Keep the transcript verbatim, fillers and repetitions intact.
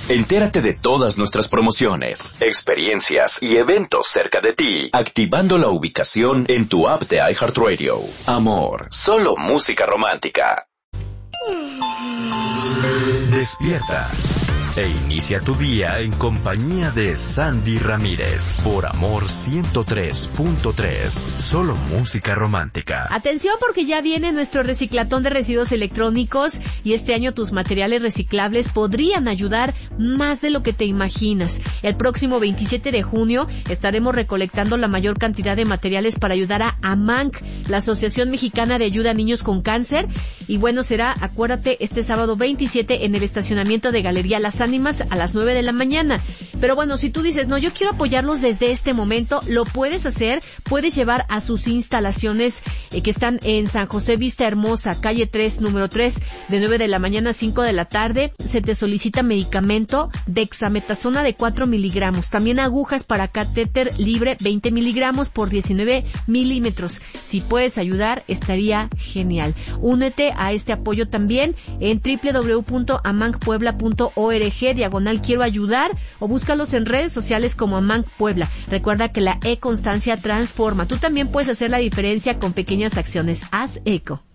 Entérate de todas nuestras promociones, experiencias y eventos cerca de ti, activando la ubicación en tu app de iHeartRadio. Amor, solo música romántica. Despierta e inicia tu día en compañía de Sandy Ramírez por Amor ciento tres punto tres, solo música romántica. Atención, porque ya viene nuestro reciclatón de residuos electrónicos y este año tus materiales reciclables podrían ayudar más de lo que te imaginas. El próximo veintisiete de junio estaremos recolectando la mayor cantidad de materiales para ayudar a AMANC, la Asociación Mexicana de Ayuda a Niños con Cáncer. Y bueno, será, acuérdate, este sábado veintisiete en el estacionamiento de Galería Las Ánimas a las nueve de la mañana. Pero bueno, si tú dices, no, yo quiero apoyarlos desde este momento, lo puedes hacer. Puedes llevar a sus instalaciones eh, que están en San José Vista Hermosa, calle tres, número tres, de nueve de la mañana a cinco de la tarde. Se te solicita medicamento dexametasona de cuatro miligramos. También agujas para catéter libre veinte miligramos por diecinueve milímetros. Si puedes ayudar, estaría genial. Únete a este apoyo también en doble u doble u doble u punto amanc puebla punto org diagonal quiero ayudar, o búscalos en redes sociales como AMANC Puebla. Recuerda que la e-constancia transforma. Tú también puedes hacer la diferencia con pequeñas acciones. Haz eco.